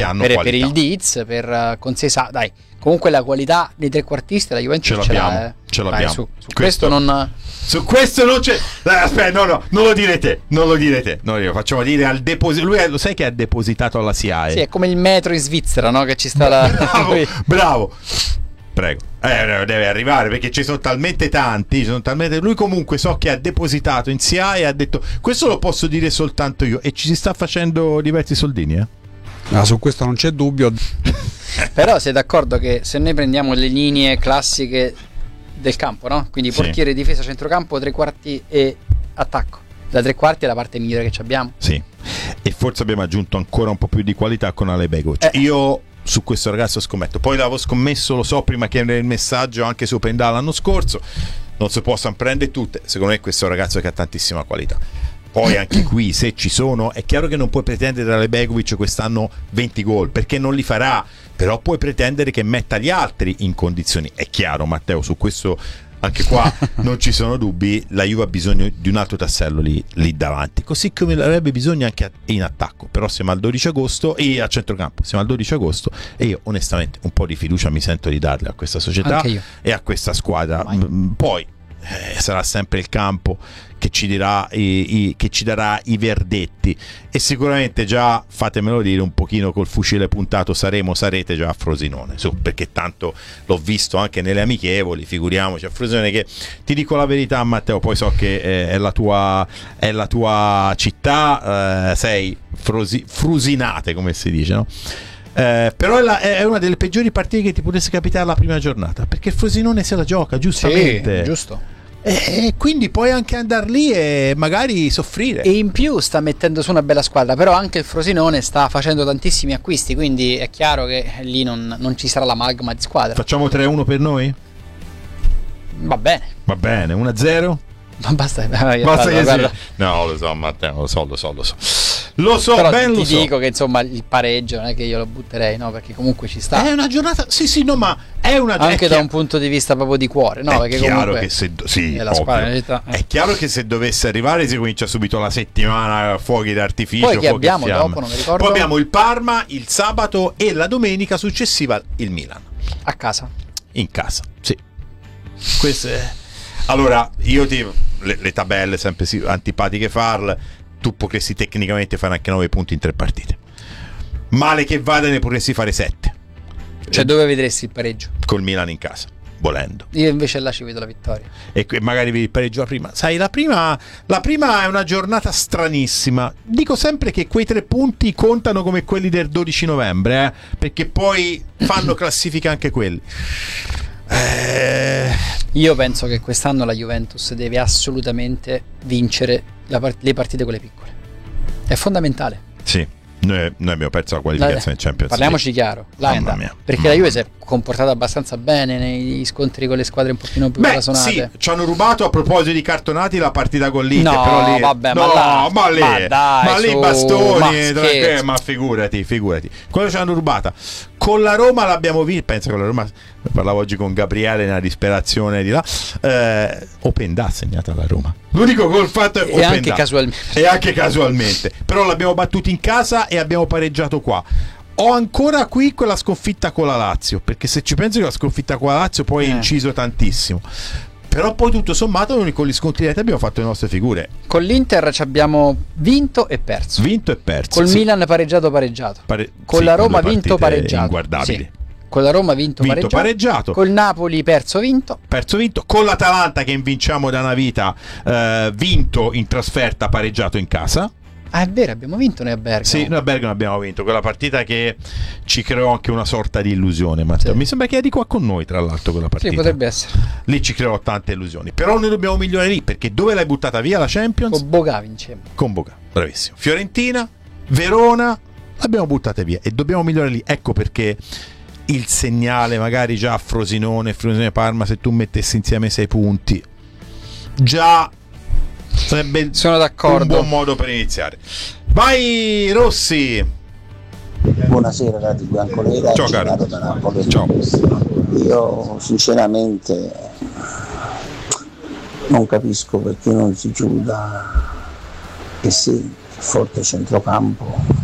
che hanno per qualità. il Diz, per Consesa, dai. Comunque la qualità dei trequartisti la Juventus ce l'ha. Ce l'abbiamo. Su questo non... Su questo non c'è. Aspetta, no, non lo dire te. Facciamo dire al deposito. Lui lo sai che ha depositato alla SIAE? Sì, è come il metro in Svizzera, no? Che ci sta la... Bravo. Prego. Deve arrivare perché ci sono talmente tanti. Lui comunque so che ha depositato in SIAE e ha detto questo lo posso dire soltanto io. E ci si sta facendo diversi soldini, su questo non c'è dubbio. Però sei d'accordo che se noi prendiamo le linee classiche del campo, no? Quindi portiere, difesa, centrocampo, tre quarti e attacco. Da tre quarti è la parte migliore che abbiamo. Sì. E forse abbiamo aggiunto ancora un po' più di qualità con Alejbegovic. Io su questo ragazzo scommetto. Poi l'avevo scommesso, lo so, prima che il messaggio anche su Pendà l'anno scorso. Non si possono prendere tutte. Secondo me questo è un ragazzo che ha tantissima qualità. Poi anche qui, se ci sono, è chiaro che non puoi pretendere da Alejbegovic quest'anno 20 gol, perché non li farà, però puoi pretendere che metta gli altri in condizioni. È chiaro, Matteo, su questo anche qua non ci sono dubbi, la Juve ha bisogno di un altro tassello lì davanti, così come avrebbe bisogno anche in attacco. Però siamo al 12 agosto e a centrocampo siamo al 12 agosto e io onestamente un po' di fiducia mi sento di darle a questa società e a questa squadra. Poi sarà sempre il campo che ci darà i verdetti, e sicuramente già, fatemelo dire, un pochino col fucile puntato sarete già a Frosinone, perché tanto l'ho visto anche nelle amichevoli, figuriamoci a Frosinone, che ti dico la verità, Matteo, poi so che è la tua città, sei frusinate come si dice, no? Però è una delle peggiori partite che ti potesse capitare la prima giornata, perché il Frosinone se la gioca giustamente, giusto, e quindi puoi anche andare lì e magari soffrire. E in più sta mettendo su una bella squadra, però anche il Frosinone sta facendo tantissimi acquisti, quindi è chiaro che lì non ci sarà la magma di squadra. Facciamo 3-1 per noi? Va bene, 1-0. ma basta che sì. No, lo so, Matteo, lo so. Però ben ti lo so. dico che insomma il pareggio non è che io lo butterei, no, perché comunque ci sta. È una giornata, sì, no, ma è una anche da un punto di vista proprio di cuore, no? È Perché chiaro comunque che se è la squadra della città. È chiaro che se dovesse arrivare si comincia subito la settimana, fuochi d'artificio. Poi che fuochi abbiamo fiamme. dopo, non mi ricordo. Poi abbiamo il Parma il sabato e la domenica successiva il Milan. A casa. In casa, sì. Queste. Allora, le tabelle sempre antipatiche farle. Tu potresti tecnicamente fare anche 9 punti in 3 partite. Male che vada, ne potresti fare 7. Cioè, dove vedresti il pareggio? Col Milan in casa, volendo. Io invece là ci vedo la vittoria. E magari vedi il pareggio la prima. Sai, la prima è una giornata stranissima. Dico sempre che quei 3 punti contano come quelli del 12 novembre, perché poi fanno classifica anche quelli. Io penso che quest'anno la Juventus deve assolutamente vincere le partite quelle piccole. È fondamentale. Sì, noi abbiamo perso la qualificazione Champions. Parliamoci chiaro, perché la Juve si è comportata abbastanza bene nei scontri con le squadre un pochino più blasonate. Sì, ci hanno rubato, a proposito di cartonati, la partita con l'Inter. No, però lì, vabbè, ma lì bastoni, ma figurati. Quello ci hanno rubata. Con la Roma l'abbiamo vinta. Penso che la Roma, parlavo oggi con Gabriele nella disperazione di là. Openda ha segnato alla Roma. L'unico gol fatto è Openda. E anche casualmente. Però l'abbiamo battuto in casa e abbiamo pareggiato qua. Ho ancora qui quella sconfitta con la Lazio, perché se ci pensi che la sconfitta con la Lazio poi è inciso tantissimo. Però poi tutto sommato con gli scontri diretti abbiamo fatto le nostre figure. Con l'Inter ci abbiamo vinto e perso. Col Milan pareggiato. Con la Roma vinto pareggiato. Inguardabili. Sì. Con la Roma vinto pareggiato. Col Napoli perso vinto. Con l'Atalanta che invinciamo da una vita, vinto in trasferta, pareggiato in casa. Ah, è vero, abbiamo vinto noi a Bergamo. Sì, noi a Bergamo abbiamo vinto quella partita che ci creò anche una sorta di illusione, Matteo. Sì. Mi sembra che è di qua con noi, tra l'altro, quella partita. Sì, potrebbe essere. Lì ci creò tante illusioni. Però noi dobbiamo migliorare lì, perché dove l'hai buttata via la Champions? Con Bogà vincemmo. Con Bogà, bravissimo. Fiorentina, Verona, l'abbiamo buttata via e dobbiamo migliorare lì. Ecco perché il segnale magari già a Frosinone Parma, se tu mettessi insieme 6 punti, già sarebbe sono d'accordo, un buon modo per iniziare. Vai Rossi. Buonasera Radio Bianconera. Ciao caro. Da Napoli. Ciao. Io sinceramente non capisco perché non si chiuda che sì, forte centrocampo,